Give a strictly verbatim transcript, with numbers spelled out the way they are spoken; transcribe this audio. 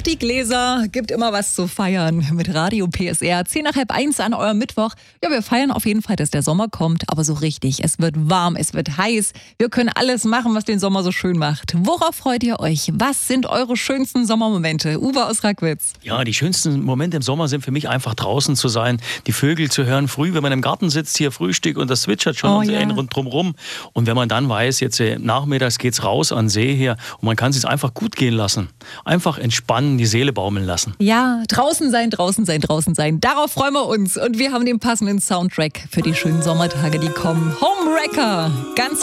die Gläser, gibt immer was zu feiern mit Radio P S R. Zehn nach halb eins an eurem Mittwoch. Ja, wir feiern auf jeden Fall, dass der Sommer kommt, aber so richtig. Es wird warm, es wird heiß. Wir können alles machen, was den Sommer so schön macht. Worauf freut ihr euch? Was sind eure schönsten Sommermomente? Uwe aus Rackwitz. Ja, die schönsten Momente im Sommer sind für mich einfach draußen zu sein, die Vögel zu hören, früh, wenn man im Garten sitzt, hier Frühstück und das zwitschert schon Oh, und ja. rund drumherum. Und wenn man dann weiß, jetzt äh, nachmittags geht's raus an den See hier und man kann es sich einfach gut gehen lassen. Einfach entspannen, die Seele baumeln lassen. Ja, draußen sein, draußen sein, draußen sein. Darauf freuen wir uns. Und wir haben den passenden Soundtrack für die schönen Sommertage, die kommen. Homewrecker. Ganz